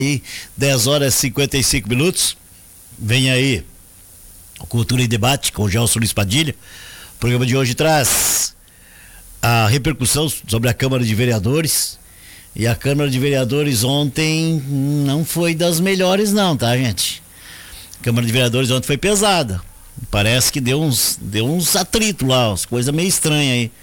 E 10 horas e 55 minutos. Vem aí o Cultura e Debate com o Gelson Luiz Padilha. O programa de hoje traz a repercussão sobre a Câmara de Vereadores. E a Câmara de Vereadores ontem não foi das melhores não, tá, gente? A Câmara de Vereadores ontem foi pesada. Parece que deu uns atritos lá, umas coisas meio estranhas aí.